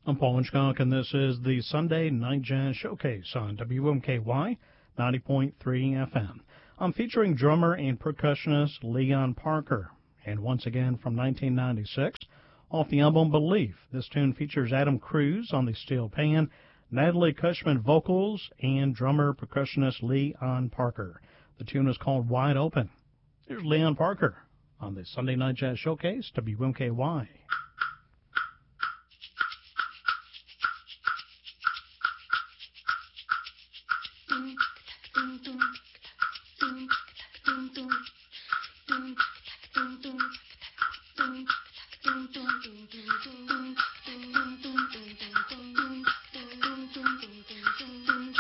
I'm Paul Inchcock, and this is the Sunday Night Jazz Showcase on WMKY 90.3 FM. I'm featuring drummer and percussionist Leon Parker. And once again from 1996, off the album Belief, this tune features Adam Cruz on the steel pan, Natalie Cushman vocals, and drummer percussionist Leon Parker. The tune is called Wide Open. Here's Leon Parker on the Sunday Night Jazz Showcase, WMKY.